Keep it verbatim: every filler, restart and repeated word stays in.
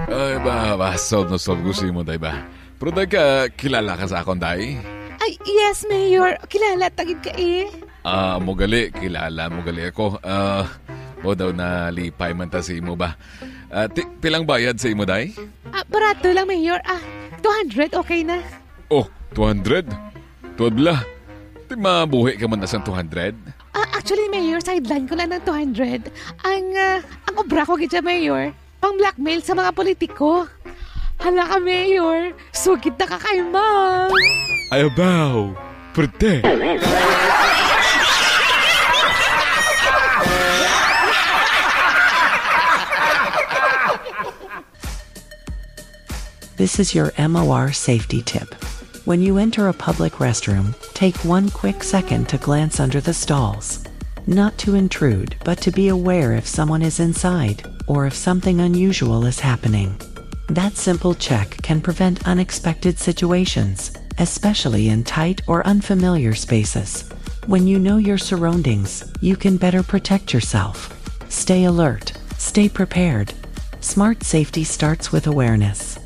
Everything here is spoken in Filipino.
Ay ba, ba, solve na solve gusto mo, day ba? Pero day ka, kilala ka sa akong, day? Ay, yes, Mayor. Kilala, tagid ka eh. Ah, mo gali, kilala mo gali ako. Ah, mo daw na lipay man ta sa imo ba? Ah, ti- pilang bayad sa imo, day? Ah, barato lang, Mayor. Ah, two hundred, okay na. Oh, two hundred? Tuwadla. Di mabuhi ka man na sa two hundred? Ah, actually, Mayor, sideline ko lang ng two hundred. Ang, ah, ang obra ko gitsa, Mayor. Pang blackmail sa mga politiko. Hala ka, Mayor. Sugid na ka kay Ma'am. Ayabaw, perte. This is your M O R safety tip. When you enter a public restroom, take one quick second to glance under the stalls. Not to intrude, but to be aware if someone is inside, or if something unusual is happening. That simple check can prevent unexpected situations, especially in tight or unfamiliar spaces. When you know your surroundings, you can better protect yourself. Stay alert, stay prepared. Smart safety starts with awareness.